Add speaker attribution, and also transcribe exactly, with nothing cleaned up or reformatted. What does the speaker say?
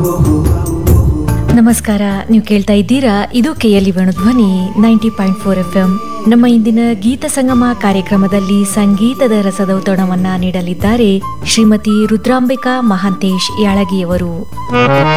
Speaker 1: ನಮಸ್ಕಾರ, ನೀವು ಕೇಳ್ತಾ ಇದ್ದೀರಾ ಇದು KLE Venudhwani ninety point four F M. ನಮ್ಮ ಇಂದಿನ ಗೀತ ಸಂಗಮ ಕಾರ್ಯಕ್ರಮದಲ್ಲಿ ಸಂಗೀತದ ರಸದೌತಣವನ್ನ ನೀಡಲಿದ್ದಾರೆ ಶ್ರೀಮತಿ ರುದ್ರಾಂಬಿಕಾ ಮಹಾಂತೇಶ್ ಯಾಳಗಿಯವರು.